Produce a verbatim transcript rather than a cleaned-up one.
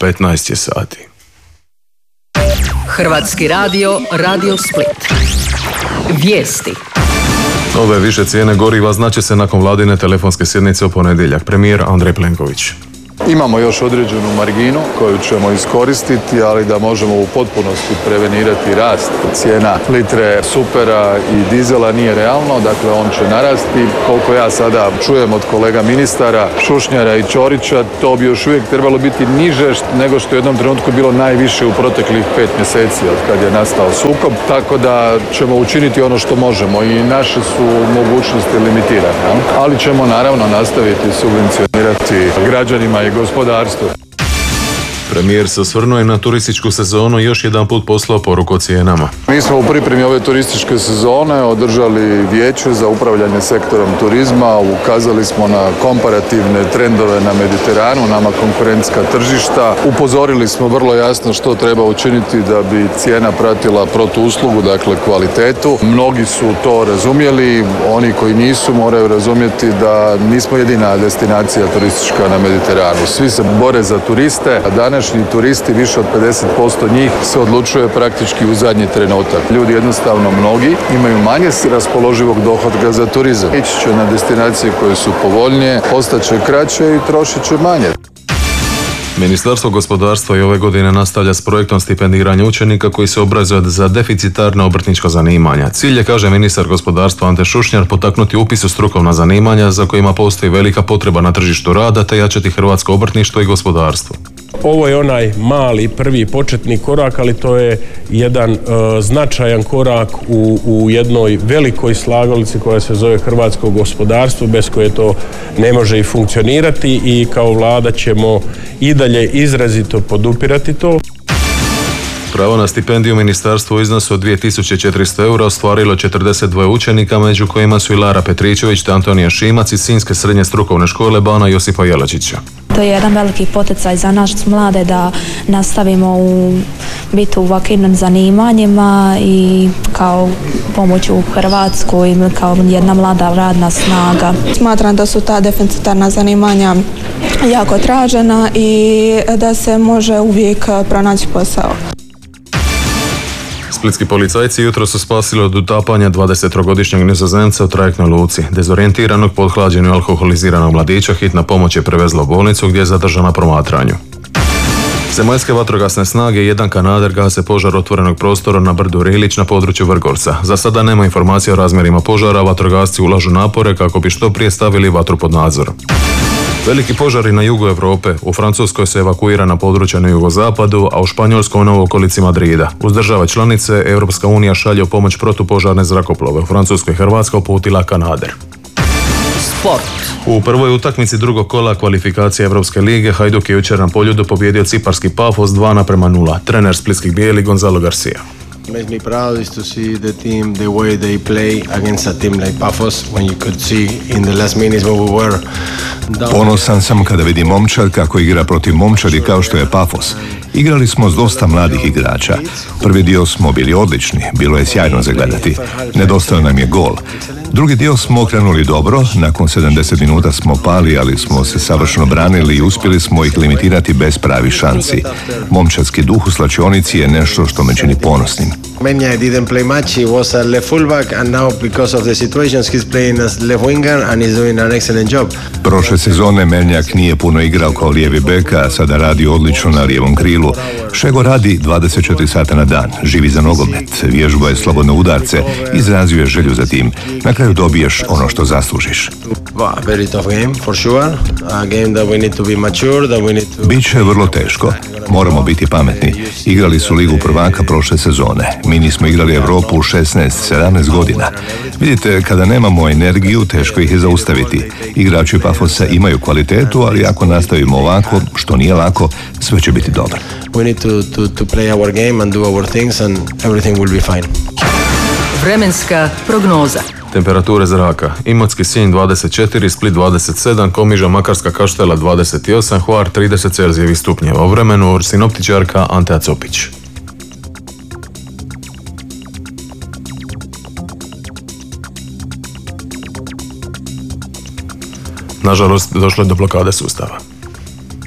petnaest je sati. Hrvatski radio, Radio Split. Vijesti. Nove više cijene goriva znače se nakon vladine telefonske sjednice u ponedjeljak. Premijer Andrej Plenković. Imamo još određenu marginu koju ćemo iskoristiti, ali da možemo u potpunosti prevenirati rast cijena litre supera i dizela nije realno, dakle on će narasti. Koliko ja sada čujem od kolega ministara Šušnjara i Ćorića, to bi još uvijek trebalo biti niže nego što je u jednom trenutku bilo najviše u proteklih pet mjeseci od kad je nastao sukob, tako da ćemo učiniti ono što možemo i naše su mogućnosti limitirane, ali ćemo naravno nastaviti subvencionirati građanima i gospodarstvu. Premijer se osvrnuo i na turističku sezonu i još jedan put poslao poruku o cijenama. Mi smo u pripremi ove turističke sezone održali vijeće za upravljanje sektorom turizma, ukazali smo na komparativne trendove na Mediteranu, nama konkurentska tržišta. Upozorili smo vrlo jasno što treba učiniti da bi cijena pratila protuuslugu, dakle kvalitetu. Mnogi su to razumjeli, oni koji nisu moraju razumjeti da nismo jedina destinacija turistička na Mediteranu. Svi se bore za turiste, a danas turisti, više od pedeset posto njih se odlučuje praktički u zadnji trenutak. Ljudi jednostavno mnogi imaju manje raspoloživog dohotka za turizam. Ići će na destinacije koje su povoljnije, ostaće kraće i trošit će manje. Ministarstvo gospodarstva i ove godine nastavlja s projektom stipendiranja učenika koji se obrazuju za deficitarna obrtnička zanimanja. Cilj je, kaže ministar gospodarstva Ante Šušnjar, potaknuti upis u strukovna zanimanja za kojima postoji velika potreba na tržištu rada te jačati hrvatsko obrtništvo i gospodarstvo. Ovo je onaj mali prvi početni korak, ali to je jedan uh, značajan korak u, u jednoj velikoj slagalici koja se zove hrvatsko gospodarstvo, bez koje to ne može i funkcionirati, i kao vlada ćemo i dalje izrazito podupirati to. Pravo na stipendiju ministarstvo u iznosu od dvije tisuće četiristo eura ostvarilo četrdeset dva učenika, među kojima su i Lara Petričević te Antonija Šimac iz Sinjske srednje strukovne škole Bana Josipa Jelačića. To je jedan veliki poticaj za nas mlade da nastavimo u biti u ovakvim zanimanjima i kao pomoć u Hrvatsku i kao jedna mlada radna snaga. Smatram da su ta deficitarna zanimanja jako tražena i da se može uvijek pronaći posao. Splitski policajci jutro su spasili od utapanja dvadesettrogodišnjeg Nizozemca u trajektnoj luci. Dezorijentiranog, pothlađenog i alkoholiziranog mladića hitna pomoć je prevezla u bolnicu gdje je zadržan na promatranju. Zemaljske vatrogasne snage i jedan kanader gase požar otvorenog prostora na brdu Rilić na području Vrgorca. Za sada nema informacija o razmjerima požara, vatrogasci ulažu napore kako bi što prije stavili vatru pod nadzor. Veliki požari na jugu Europe. U Francuskoj se evakuira na područja na jugozapadu, a u Španjolskoj u okolici Madrida. Uz države članice, Europska unija šalje u pomoć protupožarne zrakoplove. U Francuskoj i Hrvatska uputila kanader. Sport. U prvoj utakmici drugog kola kvalifikacije Europske lige Hajduk je jučer na Poljudu pobijedio ciparski Pafos dva naprema nula. Trener splitskih bijeli Gonzalo Garcia. Makes me proud is to see the team the way they play against a team like Pafos when you could see in the last minutes when we were down. Ponosan sam kada vidim momčad kako igra protiv momčadi kao što je Pafos. Igrali smo s dosta mladih igrača. Prvi dio smo bili odlični, bilo je sjajno za gledati. Nedostao nam je gol. Drugi dio smo okrenuli dobro, nakon sedamdeset minuta smo pali, ali smo se savršeno branili i uspjeli smo ih limitirati bez pravih šansi. Momčadski duh u slačionici je nešto što me čini ponosnim. Menja didn't play much, he was a left fullback and now because of the situations he's playing as left winger and he's doing an excellent job. Prošle sezone Melnjak nije puno igrao kao lijevi bek, a sada radi odlično na lijevom krilu. Šego radi dvadeset četiri sata na dan, živi za nogomet, vježbuje slobodne udarce, izrazio je želju za tim. Na kraju dobiješ ono što zaslužiš. Very tough game, for sure. A game that we need to be mature, that we need to... Biće vrlo teško. Moramo biti pametni. Igrali su Ligu prvaka prošle sezone. Mi nismo igrali Europu u šesnaest sedamnaest godina. Vidite, kada nemamo energiju, teško ih je zaustaviti. Igrači Pafosa imaju kvalitetu, ali ako nastavimo ovako, što nije lako, sve će biti dobro. We need to, to, to play our game and do our things and everything will be fine. Vremenska prognoza. Temperature zraka. Imotski Sinj dvadeset četiri, Split dvadeset sedam, Komiža, Makarska, Kaštela dvadeset osam, Hvar trideset Celzijevih stupnjeva. U vremenu sinoptičarka Antea Copić. Nažalost, došlo je do blokade sustava.